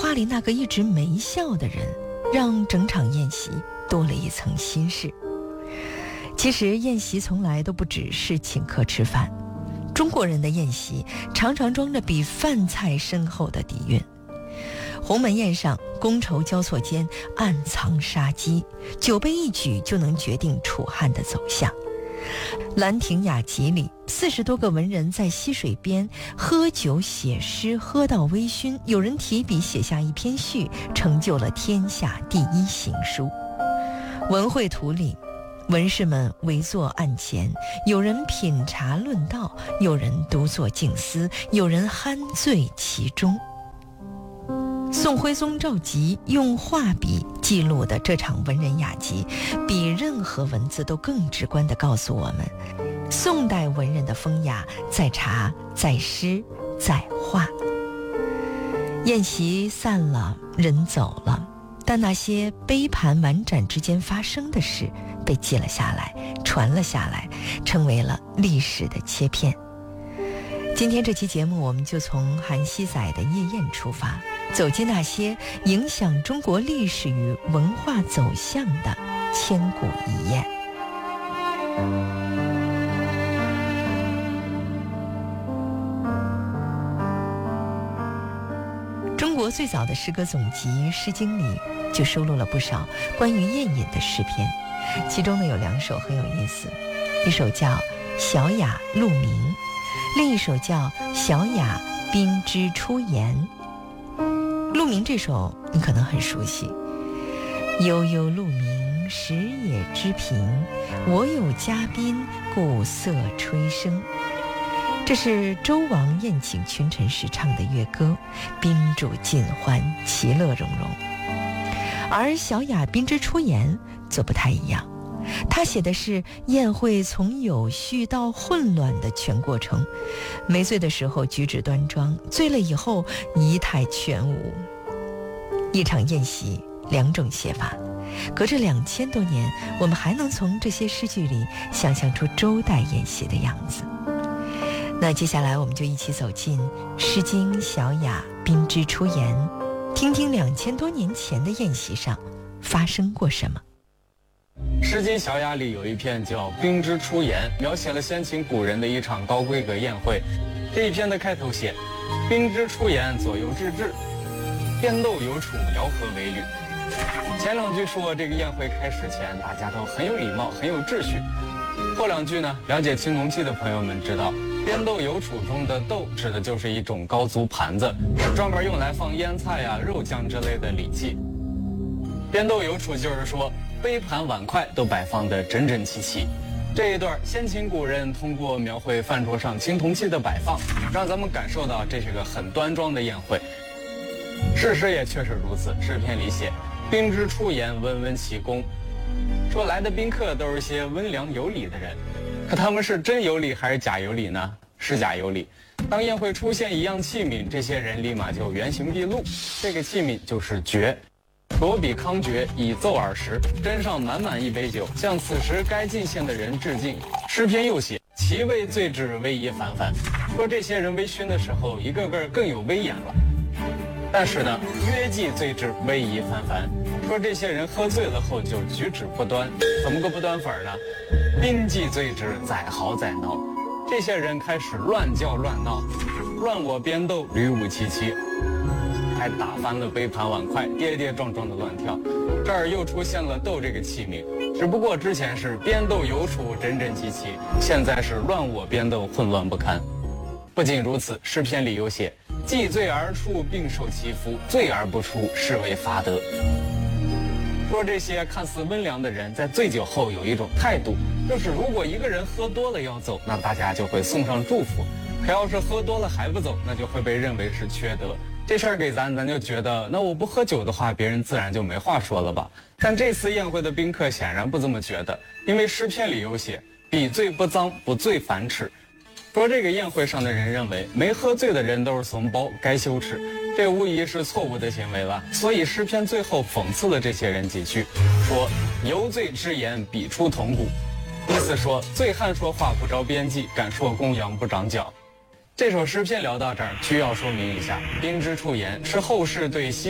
话里那个一直没笑的人，让整场宴席多了一层心事。其实宴席从来都不只是请客吃饭，中国人的宴席常常装着比饭菜深厚的底蕴。鸿门宴上，觥筹交错间暗藏杀机，酒杯一举就能决定楚汉的走向。兰亭雅集里，40多个文人在溪水边喝酒写诗，喝到微醺，有人提笔写下一篇序，成就了天下第一行书。文会图里，文士们围坐案前，有人品茶论道，有人独坐静思，有人酣醉其中。宋徽宗赵佶用画笔记录的这场文人雅集，比任何文字都更直观地告诉我们，宋代文人的风雅在茶，在诗，在画。宴席散了，人走了，但那些杯盘碗盏之间发生的事被记了下来，传了下来，成为了历史的切片。今天这期节目，我们就从韩熙载的夜宴出发，走进那些影响中国历史与文化走向的千古一宴。中国最早的诗歌总集《诗经》里就收录了不少关于宴饮的诗篇，其中呢有2首很有意思，一首叫《小雅鹿鸣》，另一首叫《小雅宾之出言》。鹿鸣这首你可能很熟悉，悠悠鹿鸣，食野之苹，我有嘉宾，故色吹笙。这是周王宴请群臣时唱的乐歌，宾主尽欢，其乐融融。而小雅宾之出言则不太一样，他写的是宴会从有序到混乱的全过程，没醉的时候举止端庄，醉了以后仪态全无。一场宴席2种写法，隔着2000多年，我们还能从这些诗句里想象出周代宴席的样子。那接下来我们就一起走进《诗经·小雅宾之出言》，听听2000多年前的宴席上发生过什么。 《诗经·小雅》里有一篇叫《宾之出言》，描写了先秦古人的一场高规格宴会。这一篇的开头写：“宾之出言，左右至治，边斗有处，肴合为履。”前2句说这个宴会开始前大家都很有礼貌，很有秩序。后2句呢，了解青铜器的朋友们知道，边斗有处中的斗指的就是一种高足盘子，专门用来放腌菜啊、肉酱之类的礼器。边斗有处就是说杯盘碗筷都摆放得整整齐齐。这一段先秦古人通过描绘饭桌上青铜器的摆放，让咱们感受到这是个很端庄的宴会。事实也确实如此，诗篇里写：“宾之出言，温温其恭。”说来的宾客都是些温良有礼的人，可他们是真有礼还是假有礼呢？是假有礼。当宴会出现一样器皿，这些人立马就原形毕露。这个器皿就是爵。罗比康爵以奏耳时，斟上满满一杯酒，向此时该进献的人致敬。诗篇又写：“其味醉之，威仪繁繁。”说这些人微醺的时候，一个个更有威严了。但是呢，约既醉之，威仪繁繁。说这些人喝醉了后就举止不端，怎么个不端法呢？宾既醉之，载豪载闹。这些人开始乱叫乱闹，乱我边斗，屡舞其妻，还打翻了杯盘碗筷，跌跌撞撞的乱跳。这儿又出现了斗这个器皿，只不过之前是边斗有处，整整齐齐，现在是乱我边斗，混乱不堪。不仅如此，诗篇里有写：“既醉而出，并受其夫；醉而不出，是为罚德。”说这些看似温良的人，在醉酒后有一种态度，就是如果一个人喝多了要走，那大家就会送上祝福；可要是喝多了还不走，那就会被认为是缺德。这事儿给咱就觉得，那我不喝酒的话，别人自然就没话说了吧。但这次宴会的宾客显然不这么觉得，因为诗篇里有写：“彼醉不脏，不醉反耻。”说这个宴会上的人认为没喝醉的人都是怂包，该羞耻，这无疑是错误的行为了。所以诗篇最后讽刺了这些人几句，说：“游醉之言，彼出铜鼓。”意思说醉汉说话不着边际，敢说公羊不长角。这首诗篇聊到这儿，需要说明一下，宾之出言是后世对西